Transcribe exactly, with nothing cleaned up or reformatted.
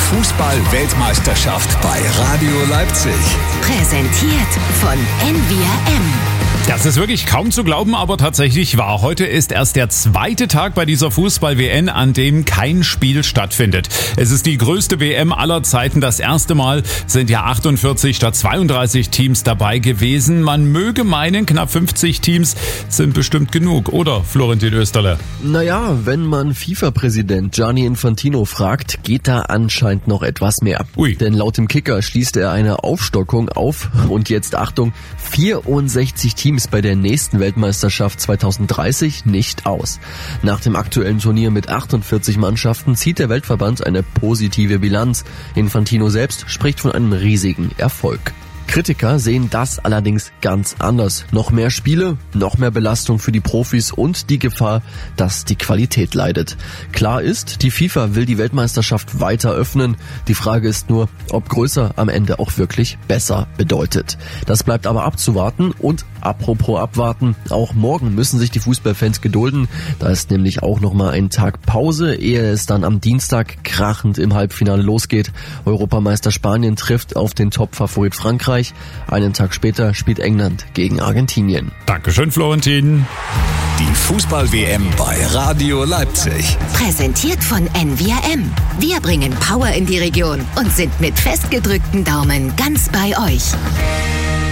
Fußball-Weltmeisterschaft bei Radio Leipzig. Präsentiert von N V R M. Das ist wirklich kaum zu glauben, aber tatsächlich wahr. Heute ist erst der zweite Tag bei dieser Fußball-W M, an dem kein Spiel stattfindet. Es ist die größte W M aller Zeiten. Das erste Mal sind ja achtundvierzig statt zweiunddreißig Teams dabei gewesen. Man möge meinen, knapp fünfzig Teams sind bestimmt genug, oder Florentin Österle? Naja, wenn man FIFA-Präsident Gianni Infantino fragt, geht da anscheinend noch etwas mehr. Ui. Denn laut dem Kicker schließt er eine Aufstockung auf, und jetzt Achtung, vierundsechzig Teams bei der nächsten Weltmeisterschaft zweitausenddreißig nicht aus. Nach dem aktuellen Turnier mit achtundvierzig Mannschaften zieht der Weltverband eine positive Bilanz. Infantino selbst spricht von einem riesigen Erfolg. Kritiker sehen das allerdings ganz anders. Noch mehr Spiele, noch mehr Belastung für die Profis und die Gefahr, dass die Qualität leidet. Klar ist, die FIFA will die Weltmeisterschaft weiter öffnen. Die Frage ist nur, ob größer am Ende auch wirklich besser bedeutet. Das bleibt aber abzuwarten. Und apropos abwarten, auch morgen müssen sich die Fußballfans gedulden. Da ist nämlich auch nochmal ein Tag Pause, ehe es dann am Dienstag krachend im Halbfinale losgeht. Europameister Spanien trifft auf den Top-Favorit Frankreich. Einen Tag später spielt England gegen Argentinien. Dankeschön, Florentin. Die Fußball-W M bei Radio Leipzig. Präsentiert von N V R M. Wir bringen Power in die Region und sind mit festgedrückten Daumen ganz bei euch.